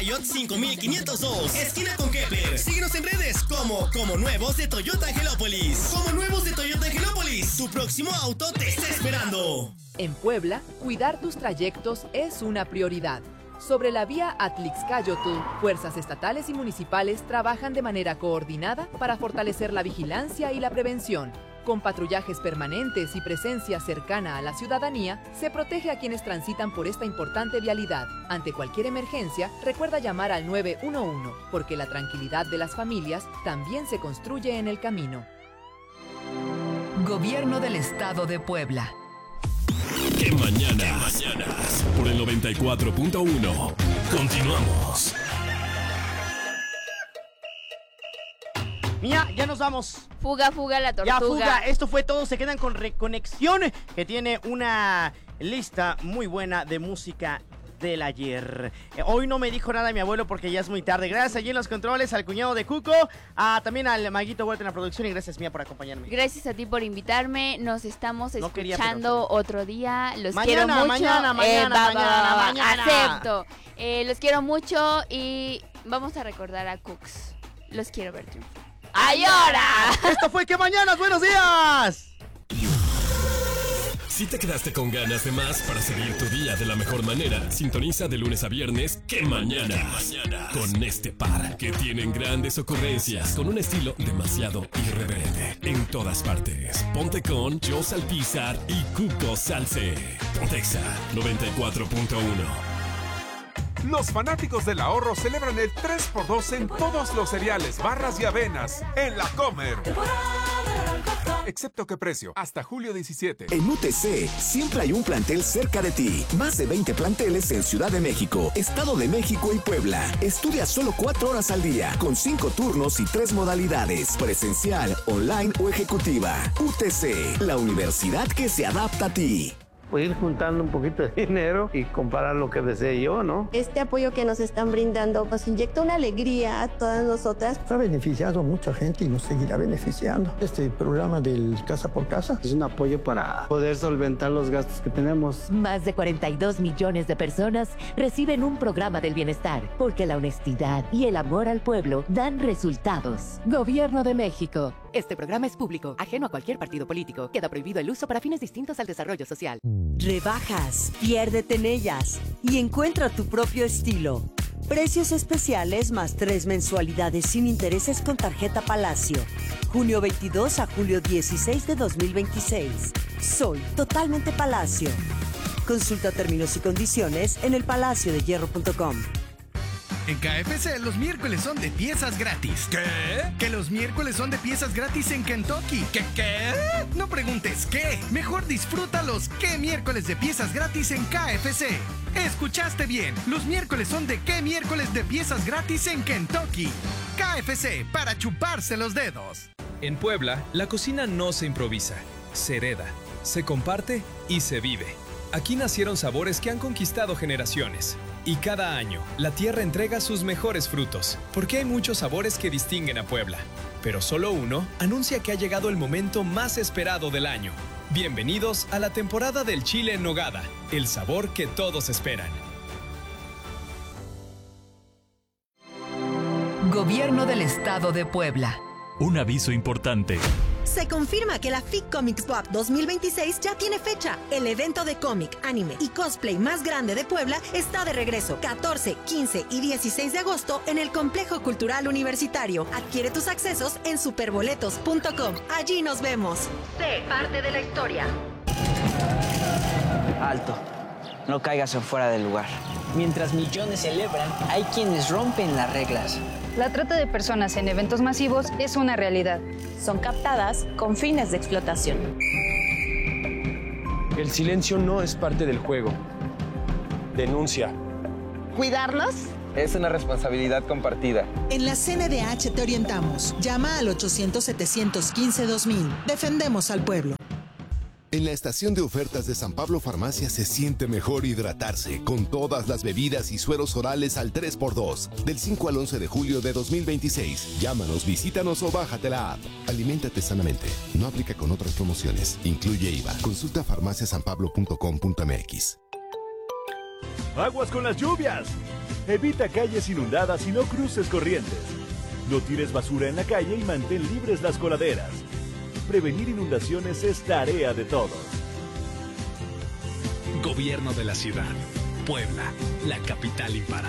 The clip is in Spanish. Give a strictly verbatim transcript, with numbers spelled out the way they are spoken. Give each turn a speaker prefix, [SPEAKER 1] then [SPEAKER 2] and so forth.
[SPEAKER 1] Mayotte cinco mil quinientos dos, esquina con Kepler. Síguenos en redes como Como Nuevos de Toyota Angelópolis. Como Nuevos de Toyota Angelópolis, tu próximo auto te está esperando.
[SPEAKER 2] En Puebla, cuidar tus trayectos es una prioridad. Sobre la vía Atlixcáyotl, fuerzas estatales y municipales trabajan de manera coordinada para fortalecer la vigilancia y la prevención. Con patrullajes permanentes y presencia cercana a la ciudadanía, se protege a quienes transitan por esta importante vialidad. Ante cualquier emergencia, recuerda llamar al nueve uno uno, porque la tranquilidad de las familias también se construye en el camino.
[SPEAKER 3] Gobierno del Estado de Puebla.
[SPEAKER 4] ¡Qué mañana! ¡Qué mañanas! Por el noventa y cuatro punto uno. Continuamos.
[SPEAKER 5] Mía, ya nos vamos.
[SPEAKER 6] Fuga, fuga la tortuga.
[SPEAKER 5] Ya fuga, esto fue todo. Se quedan con Reconexión, que tiene una lista muy buena de música del ayer. Eh, hoy no me dijo nada mi abuelo porque ya es muy tarde. Gracias allí en los controles, al cuñado de Cuco, a, también al Maguito Huerta en la producción, y gracias, Mía, por acompañarme.
[SPEAKER 6] Gracias a ti por invitarme. Nos estamos
[SPEAKER 5] No quería,
[SPEAKER 6] escuchando
[SPEAKER 5] pero-
[SPEAKER 6] otro día. Los
[SPEAKER 5] Mañana,
[SPEAKER 6] quiero mucho.
[SPEAKER 5] mañana, mañana,
[SPEAKER 6] Eh, va,
[SPEAKER 5] mañana,
[SPEAKER 6] va, va, va,
[SPEAKER 5] mañana.
[SPEAKER 6] Acepto. Eh, los quiero mucho y vamos a recordar a Cooks. Los quiero ver triunfar. ¡Ay, ahora!
[SPEAKER 5] Esto fue ¡Qué mañanas! ¡Buenos días!
[SPEAKER 4] Si te quedaste con ganas de más para seguir tu día de la mejor manera, sintoniza de lunes a viernes ¡Qué mañanas! Con este par que tienen grandes ocurrencias con un estilo demasiado irreverente. En todas partes, ponte con Joe Salpizar y Cuco Salce. Pontexa noventa y cuatro punto uno.
[SPEAKER 7] Los fanáticos del ahorro celebran el tres por dos en todos los cereales, barras y avenas en La Comer. Excepto que precio, hasta julio diecisiete.
[SPEAKER 8] En U T C siempre hay un plantel cerca de ti. Más de veinte planteles en Ciudad de México, Estado de México y Puebla. Estudia solo cuatro horas al día, con cinco turnos y tres modalidades: presencial, online o ejecutiva. U T C, la universidad que se adapta a ti.
[SPEAKER 9] Pues ir juntando un poquito de dinero y comprar lo que desee yo, ¿no?
[SPEAKER 10] Este apoyo que nos están brindando nos inyecta una alegría a todas nosotras.
[SPEAKER 11] Ha beneficiado a mucha gente y nos seguirá beneficiando. Este programa del Casa por Casa
[SPEAKER 9] es un apoyo para poder solventar los gastos que tenemos.
[SPEAKER 12] Más de cuarenta y dos millones de personas reciben un programa del bienestar, porque la honestidad y el amor al pueblo dan resultados. Gobierno de México.
[SPEAKER 2] Este programa es público, ajeno a cualquier partido político. Queda prohibido el uso para fines distintos al desarrollo social.
[SPEAKER 13] Rebajas, piérdete en ellas y encuentra tu propio estilo. Precios especiales más tres mensualidades sin intereses con tarjeta Palacio. junio veintidós a julio dieciséis de dos mil veintiséis. Soy totalmente Palacio. Consulta términos y condiciones en el palacio de hierro punto com.
[SPEAKER 14] En K F C los miércoles son de piezas gratis. ¿Qué? Que los miércoles son de piezas gratis en Kentucky. ¿Qué qué? No preguntes qué. Mejor disfruta los qué miércoles de piezas gratis en K F C. Escuchaste bien. Los miércoles son de qué miércoles de piezas gratis en Kentucky. K F C, para chuparse los dedos.
[SPEAKER 15] En Puebla, la cocina no se improvisa, se hereda, se comparte y se vive. Aquí nacieron sabores que han conquistado generaciones. Y cada año, la tierra entrega sus mejores frutos, porque hay muchos sabores que distinguen a Puebla. Pero solo uno anuncia que ha llegado el momento más esperado del año. Bienvenidos a la temporada del chile en nogada, el sabor que todos esperan.
[SPEAKER 3] Gobierno del Estado de Puebla.
[SPEAKER 4] Un aviso importante.
[SPEAKER 16] Se confirma que la F I C Comics Pop dos mil veintiséis ya tiene fecha. El evento de cómic, anime y cosplay más grande de Puebla está de regreso. catorce, quince y dieciséis de agosto en el Complejo Cultural Universitario. Adquiere tus accesos en superboletos punto com. Allí nos vemos. Sé parte de la historia.
[SPEAKER 17] Alto. No caigas en fuera del lugar. Mientras millones celebran, hay quienes rompen las reglas.
[SPEAKER 18] La trata de personas en eventos masivos es una realidad.
[SPEAKER 19] Son captadas con fines de explotación.
[SPEAKER 20] El silencio no es parte del juego. Denuncia.
[SPEAKER 21] ¿Cuidarnos?
[SPEAKER 22] Es una responsabilidad compartida.
[SPEAKER 23] En la C N D H te orientamos. Llama al ochocientos, setecientos quince, dos mil. Defendemos al pueblo.
[SPEAKER 24] En la estación de ofertas de San Pablo Farmacia se siente mejor hidratarse con todas las bebidas y sueros orales al tres por dos. Del cinco al once de julio de dos mil veintiséis. Llámanos, visítanos o bájate la app. Aliméntate sanamente. No aplica con otras promociones. Incluye I V A. Consulta farmacia san pablo punto com punto m x.
[SPEAKER 25] Aguas con las lluvias.
[SPEAKER 1] Evita calles inundadas y no cruces corrientes. No tires basura en la calle y mantén libres las coladeras. Prevenir inundaciones es tarea de todos.
[SPEAKER 5] Gobierno de la ciudad. Puebla, la capital imparable.